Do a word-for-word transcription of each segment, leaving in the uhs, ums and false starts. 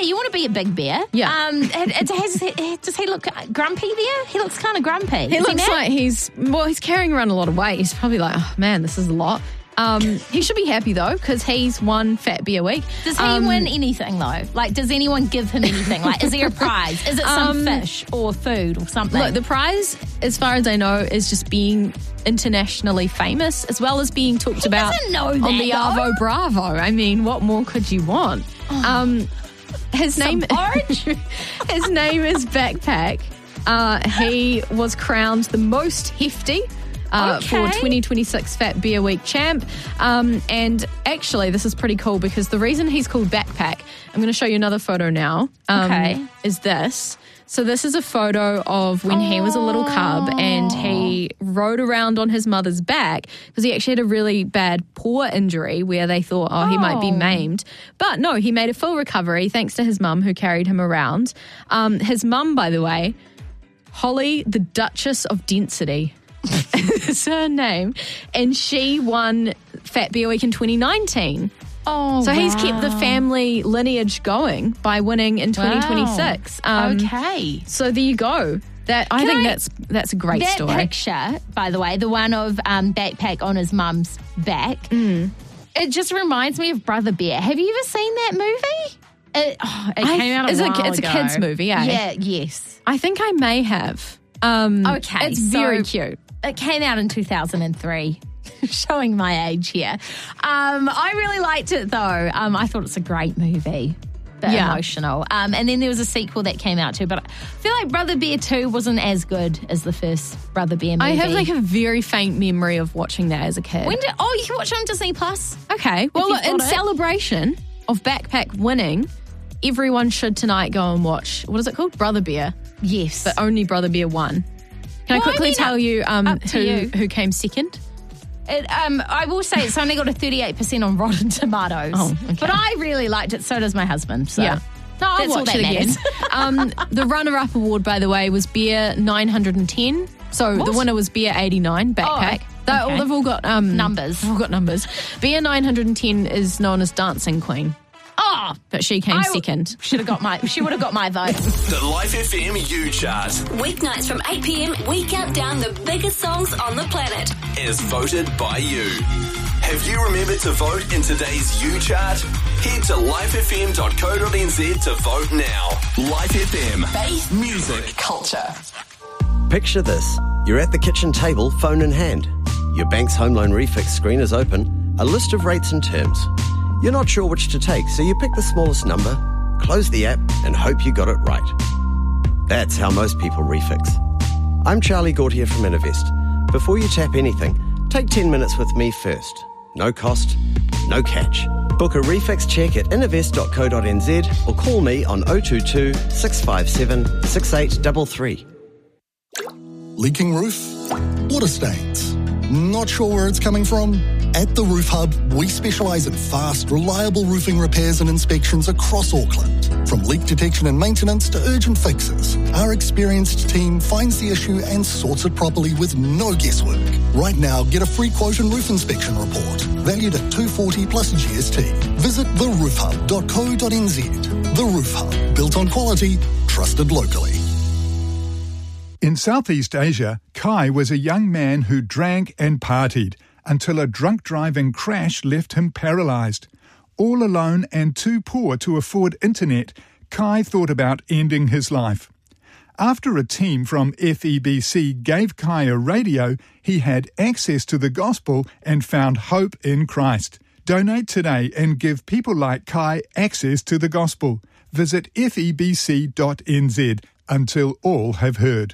you want to be a big bear. Yeah. Um, it, it has, it, does he look grumpy there? He looks kind of grumpy. He Is looks he like he's, well, he's carrying around a lot of weight. He's probably like, oh, man, this is a lot. Um, he should be happy, though, because he's won Fat Bear Week. Does he um, win anything, though? Like, does anyone give him anything? Like, is there a prize? Is it some Um, fish or food or something? Look, the prize, as far as I know, is just being internationally famous, as well as being talked He about doesn't know on that, the though. Arvo Bravo. I mean, what more could you want? Um, his Some name, porridge? his name is Backpack. Uh, he was crowned the most hefty uh, Okay. for twenty twenty-six Fat Bear Week champ. Um, and actually, this is pretty cool because the reason he's called Backpack, I'm going to show you another photo now, um, Okay. is this. So this is a photo of when he was a little cub and he rode around on his mother's back because he actually had a really bad paw injury where they thought, oh, he might be Oh. maimed. But no, he made a full recovery thanks to his mum who carried him around. Um, his mum, by the way, Holly, the Duchess of Density, is her name. And she won Fat Bear Week in twenty nineteen. Oh, So he's wow. kept the family lineage going by winning in twenty twenty-six. Wow. Um, Okay. So there you go. That I Can think I- that's that's a great That story. picture, by the way, the one of um, Backpack on his mum's back, Mm. it just reminds me of Brother Bear. Have you ever seen that movie? It, oh, it I- came out a is it- while it's a ago. kid's movie, eh? Yeah, yes. I think I may have. Um, Okay, it's very so- cute. It came out in two thousand three. Showing my age here. Um, I really liked it, though. Um, I thought it's a great movie. Bit Yeah. emotional. Um, and then there was a sequel that came out too. But I feel like Brother Bear two wasn't as good as the first Brother Bear movie. I have like a very faint memory of watching that as a kid. When did, oh, you can watch it on Disney Plus. Okay. Well, you've in got it. celebration of Backpack winning, everyone should tonight go and watch, what is it called? Brother Bear. Yes. But only Brother Bear won. Can I Well, I quickly mean, tell you um, up to who, you. who came second? It, um, I will say it's only got a thirty-eight percent on Rotten Tomatoes. Oh, okay. But I really liked it. So does my husband. So. Yeah. No, I'll That's all watch that it again. matters. um, the runner-up award, by the way, was Beer nine hundred ten. So What? the winner was Beer eighty-nine, Backpack. Oh, They- okay. They've all got um, Numbers. They've all got numbers. Beer nine hundred ten is known as Dancing Queen, Oh, but she came I second. should have got my. She would have got my vote. The Life F M U Chart Weeknights from eight p.m, we count down the biggest songs on the planet. is voted by you. Have you remembered to vote in today's U Chart? Head to life f m dot co dot n z to vote now. Life F M. Faith, music, culture. Picture this. You're at the kitchen table, phone in hand. Your bank's home loan refix screen is open, a list of rates and terms. You're not sure which to take, so you pick the smallest number, close the app, and hope you got it right. That's how most people refix. I'm Charlie Gautier from Innovest. Before you tap anything, take ten minutes with me first. No cost, no catch. Book a refix check at innovest dot co dot n z or call me on oh two two, six five seven, six eight three three. Leaking roof? Water stains? Not sure where it's coming from? At the Roof Hub, we specialise in fast, reliable roofing repairs and inspections across Auckland. From leak detection and maintenance to urgent fixes, our experienced team finds the issue and sorts it properly with no guesswork. Right now, get a free quote and roof inspection report, valued at two hundred forty dollars plus G S T. Visit the roof hub dot co dot n z. The Roof Hub, built on quality, trusted locally. In Southeast Asia, Kai was a young man who drank and partied until a drunk driving crash left him paralysed. All alone and too poor to afford internet, Kai thought about ending his life. After a team from F E B C gave Kai a radio, he had access to the gospel and found hope in Christ. Donate today and give people like Kai access to the gospel. Visit f e b c dot n z until all have heard.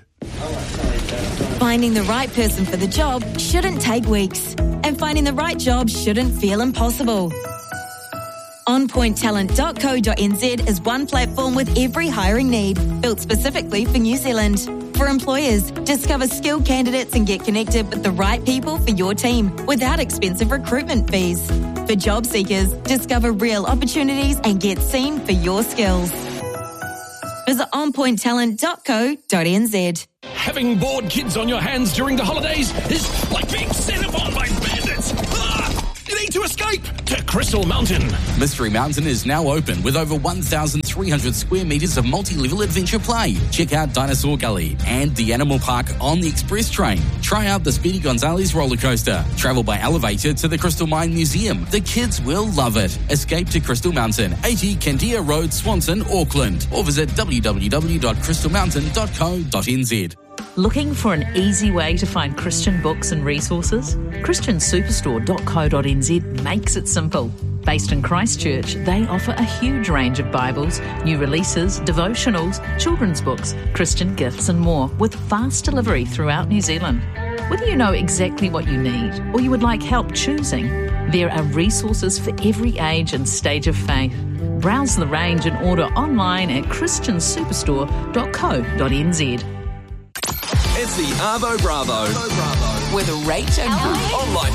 Finding the right person for the job shouldn't take weeks, and finding the right job shouldn't feel impossible. on point talent dot co dot n z is one platform with every hiring need, built specifically for New Zealand. For employers, discover skilled candidates and get connected with the right people for your team without expensive recruitment fees. For job seekers, discover real opportunities and get seen for your skills. Visit on point talent dot co dot n z. Having bored kids on your hands during the holidays is like being set upon by bandits. Ah! You need to escape! to Crystal Mountain. Mystery Mountain is now open with over one thousand three hundred square metres of multi-level adventure play. Check out Dinosaur Gully and the Animal Park on the Express Train. Try out the Speedy Gonzales roller coaster. Travel by elevator to the Crystal Mine Museum. The kids will love it. Escape to Crystal Mountain, eighty Candia Road, Swanson, Auckland. Or visit w w w dot crystal mountain dot co dot n z. Looking for an easy way to find Christian books and resources? christian superstore dot co dot n z makes it simple. Based in Christchurch, they offer a huge range of Bibles, new releases, devotionals, children's books, Christian gifts and more, with fast delivery throughout New Zealand. Whether you know exactly what you need or you would like help choosing, there are resources for every age and stage of faith. Browse the range and order online at christian superstore dot co dot n z. It's the Arvo Bravo. With a rate and online